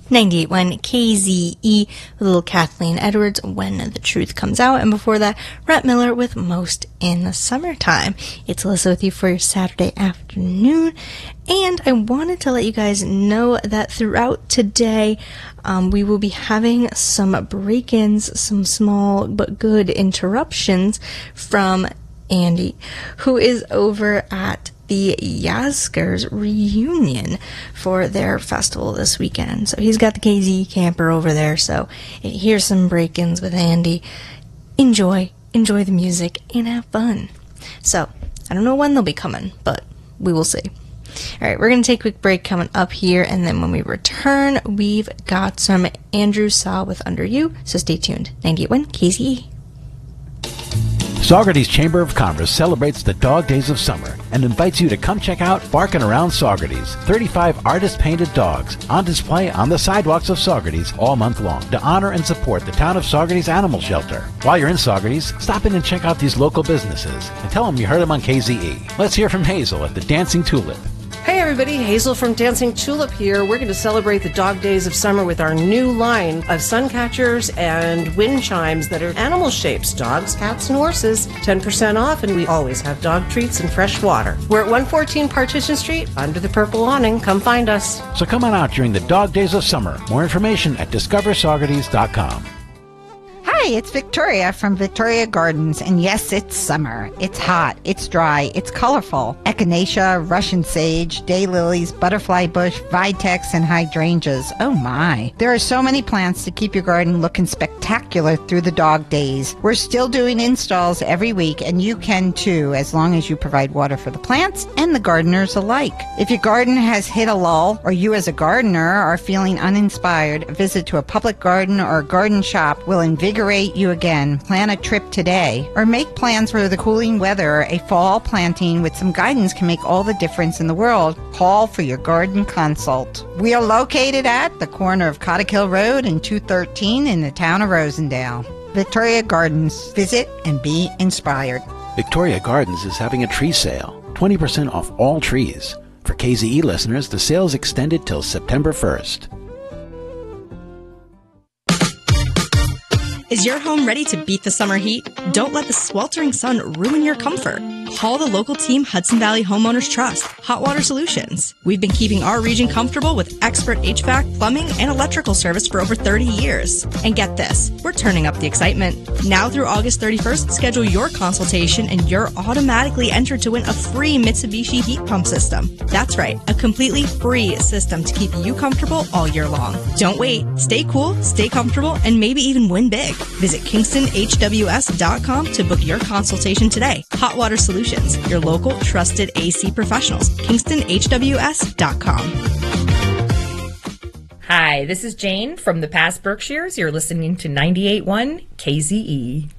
98.1 KZE with little Kathleen Edwards, When the Truth Comes Out. And before that, Rhett Miller with Most in the Summertime. It's Alyssa with you for your Saturday afternoon. And I wanted to let you guys know that throughout today, we will be having some break-ins, some small but good interruptions from Andy, who is over at the Yaskers reunion for their festival this weekend. So he's got the KZ camper over there, so here's some break-ins with Andy. Enjoy the music, and have fun. So, I don't know when they'll be coming, but we will see. Alright, we're going to take a quick break coming up here, and then when we return, we've got some Andrew Saw with Under You, so stay tuned. 98.1 KZE. Saugerties Chamber of Commerce celebrates the dog days of summer and invites you to come check out Barkin' Around Saugerties. 35 artist-painted dogs on display on the sidewalks of Saugerties all month long to honor and support the town of Saugerties Animal Shelter. While you're in Saugerties, stop in and check out these local businesses and tell them you heard them on KZE. Let's hear from Hazel at the Dancing Tulip. Hey everybody, Hazel from Dancing Tulip here. We're going to celebrate the dog days of summer with our new line of sun catchers and wind chimes that are animal shapes, dogs, cats, and horses. 10% off, and we always have dog treats and fresh water. We're at 114 Partition Street, under the purple awning. Come find us. So come on out during the dog days of summer. More information at discoversaugerties.com. Hi, it's Victoria from Victoria Gardens, and yes, it's summer. It's hot, it's dry, it's colorful. Echinacea, Russian sage, daylilies, butterfly bush, vitex, and hydrangeas. Oh my. There are so many plants to keep your garden looking spectacular through the dog days. We're still doing installs every week, and you can too, as long as you provide water for the plants and the gardeners alike. If your garden has hit a lull, or you as a gardener are feeling uninspired, a visit to a public garden or a garden shop will invigorate you again. Plan a trip today, or make plans for the cooling weather. A fall planting with some guidance can make all the difference in the world. Call for your garden consult. We are located at the corner of Cottick Road and 213 in the town of Rosendale. Victoria Gardens. Visit and be inspired. Victoria Gardens is having a tree sale. 20% off all trees. For KZE listeners, the sale is extended till September 1st. Is your home ready to beat the summer heat? Don't let the sweltering sun ruin your comfort. Call the local team Hudson Valley Homeowners Trust, Hot Water Solutions. We've been keeping our region comfortable with expert HVAC, plumbing, and electrical service for over 30 years. And get this, we're turning up the excitement. Now through August 31st, schedule your consultation and you're automatically entered to win a free Mitsubishi heat pump system. That's right, a completely free system to keep you comfortable all year long. Don't wait. Stay cool, stay comfortable, and maybe even win big. Visit KingstonHWS.com to book your consultation today. Hot Water Solutions, your local trusted AC professionals. KingstonHWS.com. Hi, this is Jane from the past Berkshires. You're listening to 98.1 KZE.